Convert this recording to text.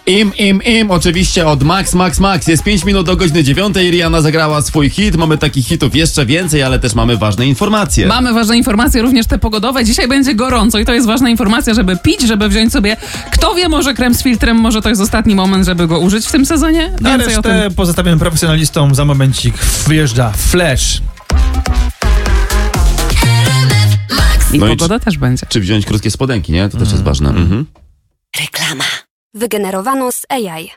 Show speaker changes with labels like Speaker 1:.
Speaker 1: Oczywiście od Max. Jest 5 minut do godziny 9. Rihanna zagrała swój hit. Mamy takich hitów jeszcze więcej, ale też mamy ważne informacje.
Speaker 2: Mamy ważne informacje, również te pogodowe. Dzisiaj będzie gorąco i to jest ważna informacja, żeby pić, żeby wziąć sobie, kto wie, może krem z filtrem, może to jest ostatni moment, żeby go użyć w tym sezonie.
Speaker 3: A resztę pozostawiam profesjonalistom. Za momencik wyjeżdża Flash.
Speaker 2: I pogoda też będzie.
Speaker 1: Czy wziąć krótkie spodenki, nie? To też jest ważne.
Speaker 4: Reklama. Wygenerowano z AI.